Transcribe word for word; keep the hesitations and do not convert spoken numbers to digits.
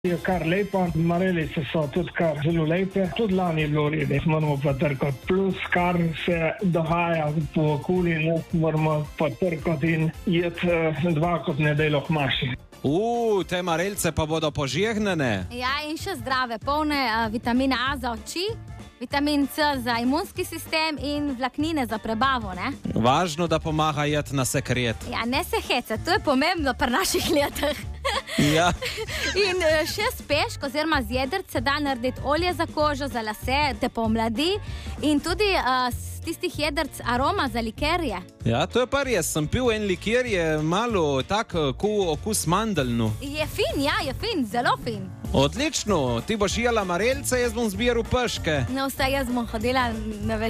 Je kar lepa, marelice so tudi kar zelo lepe, tudi lani je bilo rede, moramo pa trkati, plus kar se dogaja po okolju, moramo pa trkati in jeti dva kot nedeljo k maši. Uuu, te marelice pa bodo požegnane. Ja, in še zdrave, polne uh, vitamina A za oči, vitamin C za imunski sistem in vlaknine za prebavo, ne? Važno, da pomaga jeti na sekret. Ja, ne se hece, to je pomembno pri naših letih. Ja. In še s peško oziroma z jedrc se da narediti olje za kožo, za lase, te pomladi in tudi uh, z tistih jedrc aroma za likerje. Ja, to je pa res. Sem pil en liker, je malo tak okus mandeljnu. Je fin, ja, je fin, zelo fin. Odlično, ti boš jela marelice, jaz bom zbiral peške. No, vse jaz bom hodila na